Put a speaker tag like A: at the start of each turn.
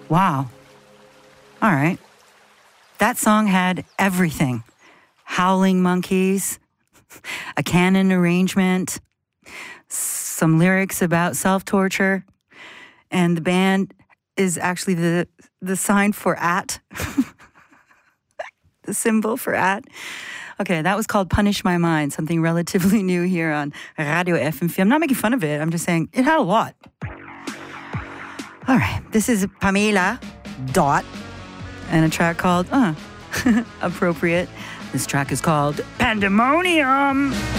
A: Wow. All right. That song had everything. Howling monkeys, a canon arrangement, some lyrics about self-torture, and the band is actually the sign for at, the symbol for at. Okay, that was called Punish My Mind, something relatively new here on Radio FM4. I'm not making fun of it. I'm just saying it had a lot. All right, this is Pamela Dot and a track called Appropriate. This track is called Pandemonium.